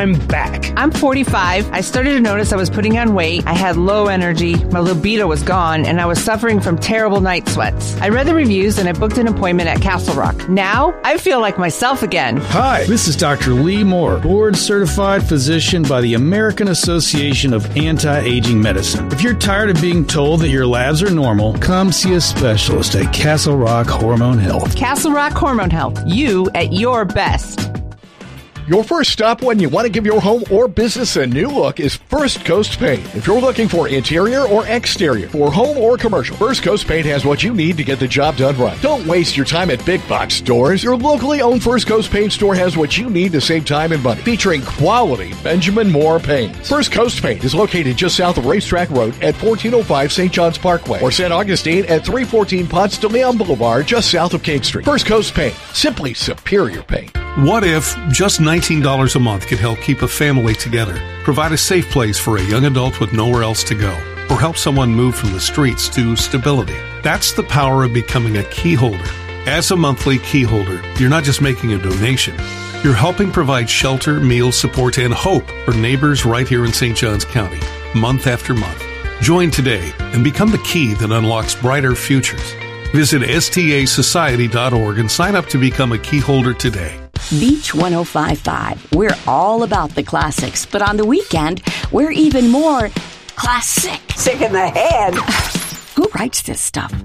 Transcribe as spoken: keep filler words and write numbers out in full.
I'm back. I'm forty-five. I started to notice I was putting on weight. I had low energy. My libido was gone, and I was suffering from terrible night sweats. I read the reviews, and I booked an appointment at Castle Rock. Now, I feel like myself again. Hi, this is Doctor Lee Moore, board-certified physician by the American Association of Anti-Aging Medicine. If you're tired of being told that your labs are normal, come see a specialist at Castle Rock Hormone Health. Castle Rock Hormone Health. You at your best. Your first stop when you want to give your home or business a new look is First Coast Paint. If you're looking for interior or exterior, for home or commercial, First Coast Paint has what you need to get the job done right. Don't waste your time at big box stores. Your locally owned First Coast Paint store has what you need to save time and money, featuring quality Benjamin Moore paints. First Coast Paint is located just south of Racetrack Road at fourteen oh five Saint John's Parkway, or Saint Augustine at three fourteen Ponce de Leon Boulevard, just south of King Street. First Coast Paint, simply superior paint. What if just nineteen dollars a month could help keep a family together, provide a safe place for a young adult with nowhere else to go, or help someone move from the streets to stability? That's the power of becoming a key holder. As a monthly key holder, you're not just making a donation. You're helping provide shelter, meals, support, and hope for neighbors right here in Saint Johns County, month after month. Join today and become the key that unlocks brighter futures. Visit S T A society dot org and sign up to become a key holder today. Beach one oh five point five. We're all about the classics, but on the weekend, we're even more classic. Sick in the head. Who writes this stuff?